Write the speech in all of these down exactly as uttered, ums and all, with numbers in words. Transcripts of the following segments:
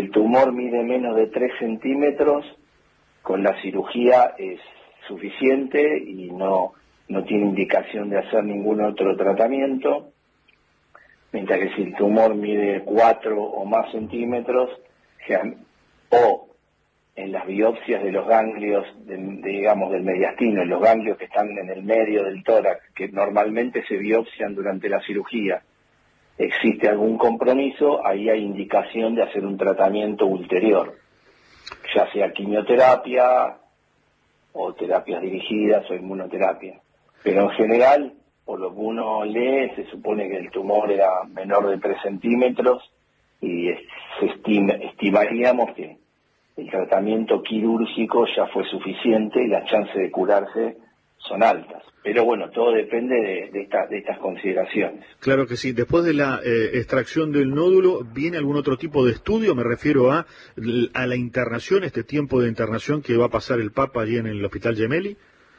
el tumor mide menos de tres centímetros, con la cirugía es suficiente y no, no tiene indicación de hacer ningún otro tratamiento, mientras que si el tumor mide cuatro o más centímetros, o en las biopsias de los ganglios, de, de, digamos, del mediastino, en los ganglios que están en el medio del tórax, que normalmente se biopsian durante la cirugía, existe algún compromiso, ahí hay indicación de hacer un tratamiento ulterior, ya sea quimioterapia o terapias dirigidas o inmunoterapia. Pero en general, por lo que uno lee, se supone que el tumor era menor de tres centímetros y se estima, estimaríamos que el tratamiento quirúrgico ya fue suficiente y las chances de curarse son altas. Pero bueno, todo depende de, de, esta, de estas consideraciones. Claro que sí. Después de la eh, extracción del nódulo, ¿viene algún otro tipo de estudio? Me refiero a, a la internación, este tiempo de internación que va a pasar el Papa allí en el Hospital Gemelli.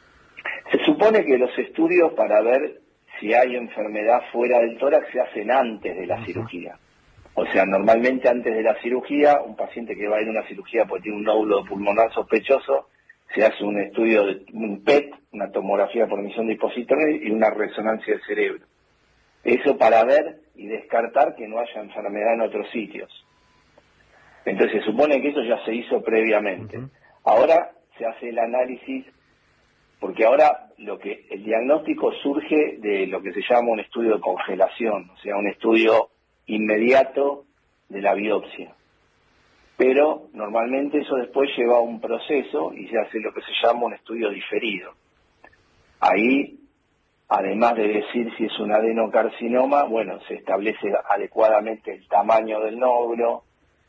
Se supone que los estudios para ver si hay enfermedad fuera del tórax se hacen antes de la uh-huh. cirugía. O sea, normalmente antes de la cirugía, un paciente que va a ir a una cirugía porque tiene un nódulo pulmonar sospechoso, se hace un estudio de un P E T, una tomografía por emisión de dispositivos y una resonancia del cerebro. Eso para ver y descartar que no haya enfermedad en otros sitios. Entonces se supone que eso ya se hizo previamente. Uh-huh. Ahora se hace el análisis, porque ahora lo que el diagnóstico surge de lo que se llama un estudio de congelación, o sea, un estudio inmediato de la biopsia. Pero normalmente eso después lleva a un proceso y se hace lo que se llama un estudio diferido. Ahí, además de decir si es un adenocarcinoma, bueno, se establece adecuadamente el tamaño del nódulo,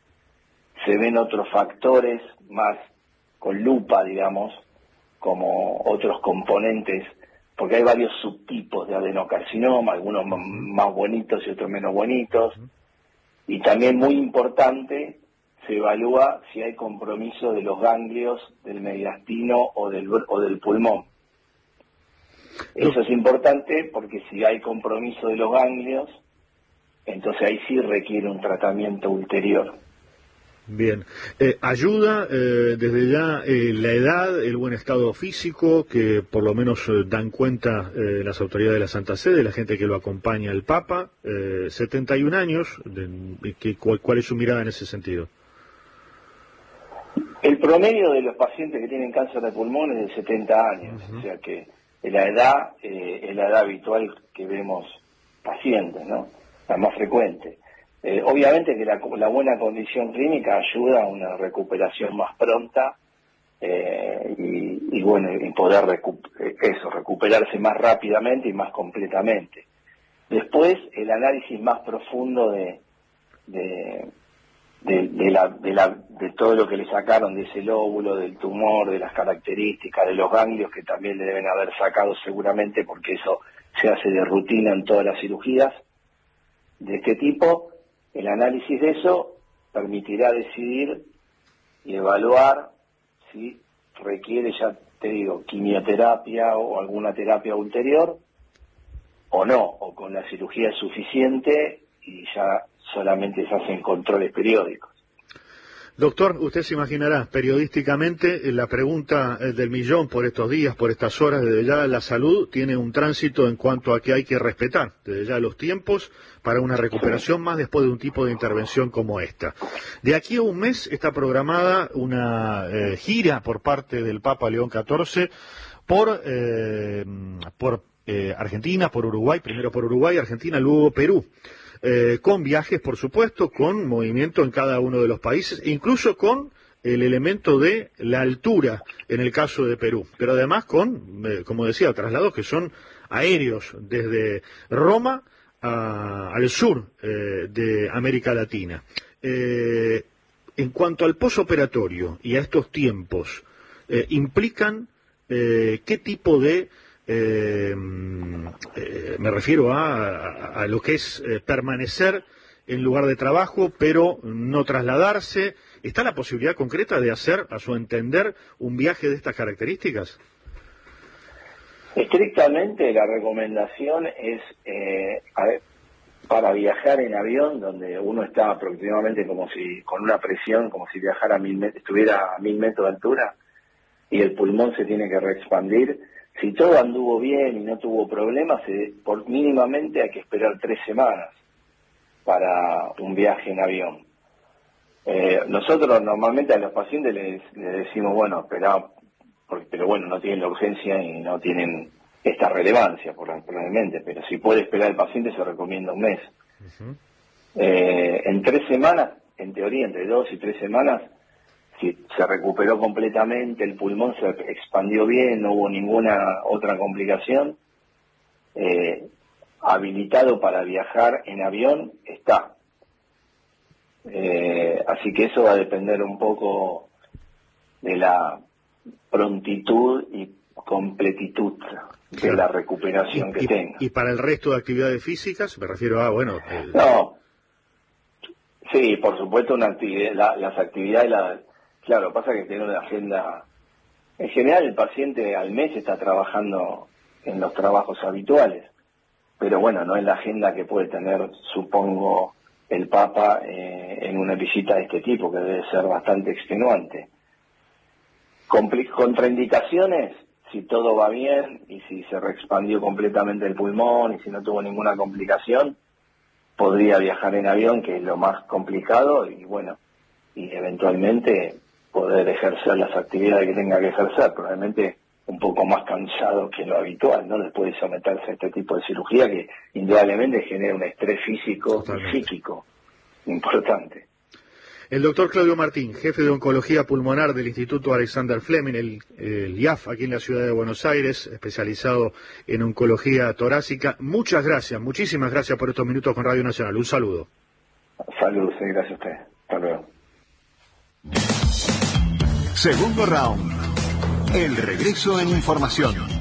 se ven otros factores más con lupa, digamos, como otros componentes, porque hay varios subtipos de adenocarcinoma, algunos más bonitos y otros menos bonitos, y también muy importante, se evalúa si hay compromiso de los ganglios del mediastino o del, o del pulmón. Eso es importante porque si hay compromiso de los ganglios, entonces ahí sí requiere un tratamiento ulterior. Bien. Eh, ¿Ayuda eh, desde ya eh, la edad, el buen estado físico, que por lo menos eh, dan cuenta eh, las autoridades de la Santa Sede, la gente que lo acompaña al Papa, eh, setenta y un años, de, que, cuál, ¿cuál es su mirada en ese sentido? El promedio de los pacientes que tienen cáncer de pulmón es de setenta años, uh-huh. o sea que la edad eh, es la edad habitual que vemos pacientes, ¿no? La más frecuente. Eh, obviamente que la, la buena condición clínica ayuda a una recuperación más pronta eh, y, y bueno, y poder recu eso, recuperarse más rápidamente y más completamente. Después, el análisis más profundo de, de, de, de, la, de, la, de todo lo que le sacaron de ese lóbulo, del tumor, de las características, de los ganglios que también le deben haber sacado seguramente porque eso se hace de rutina en todas las cirugías de este tipo. El análisis de eso permitirá decidir y evaluar si requiere, ya te digo, quimioterapia o alguna terapia ulterior o no, o con la cirugía es suficiente y ya solamente se hacen controles periódicos. Doctor, usted se imaginará, periodísticamente, la pregunta del millón por estos días, por estas horas, desde ya la salud tiene un tránsito en cuanto a que hay que respetar, desde ya los tiempos para una recuperación más después de un tipo de intervención como esta. De aquí a un mes está programada una eh, gira por parte del Papa León catorce por, eh, por eh, Argentina, por Uruguay, primero por Uruguay, Argentina, luego Perú. Eh, con viajes, por supuesto, con movimiento en cada uno de los países, incluso con el elemento de la altura en el caso de Perú, pero además con, eh, como decía, traslados que son aéreos desde Roma a, al sur eh, de América Latina. Eh, en cuanto al posoperatorio y a estos tiempos, eh, implican eh, qué tipo de Eh, eh, me refiero a, a, a lo que es eh, permanecer en lugar de trabajo, pero no trasladarse. ¿Está la posibilidad concreta de hacer, a su entender, un viaje de estas características? Estrictamente la recomendación es, eh, a ver, para viajar en avión, donde uno está aproximadamente como si, con una presión, como si viajara a mil met- estuviera a mil metros de altura, y el pulmón se tiene que reexpandir. Si todo anduvo bien y no tuvo problemas, se, por mínimamente hay que esperar tres semanas para un viaje en avión. Eh, nosotros normalmente a los pacientes les, les decimos, bueno, espera, porque, pero bueno, no tienen la urgencia y no tienen esta relevancia probablemente, pero si puede esperar el paciente se recomienda un mes. Uh-huh. Eh, en tres semanas, en teoría, entre dos y tres semanas, si se recuperó completamente, el pulmón se expandió bien, no hubo ninguna otra complicación, eh, habilitado para viajar en avión está. Eh, así que eso va a depender un poco de la prontitud y completitud de claro. la recuperación y, que y, tenga. ¿Y para el resto de actividades físicas? Me refiero a, bueno... El... No, sí, por supuesto, una actividad, la, las actividades, la, claro, pasa que tiene una agenda... En general el paciente al mes está trabajando en los trabajos habituales, pero bueno, no es la agenda que puede tener, supongo, el Papa eh, en una visita de este tipo, que debe ser bastante extenuante. Compli- contraindicaciones, si todo va bien y si se reexpandió completamente el pulmón y si no tuvo ninguna complicación, podría viajar en avión, que es lo más complicado, y bueno, y eventualmente poder ejercer las actividades que tenga que ejercer, probablemente un poco más cansado que lo habitual, ¿no? Después de someterse a este tipo de cirugía que indudablemente genera un estrés físico Totalmente. y psíquico importante. El doctor Claudio Martín, jefe de Oncología Pulmonar del Instituto Alexander Fleming, el, el I A F, aquí en la ciudad de Buenos Aires, especializado en oncología torácica. Muchas gracias, muchísimas gracias por estos minutos con Radio Nacional. Un saludo. Saludos, sí, gracias a usted. Hasta luego. Segundo round. El regreso en información.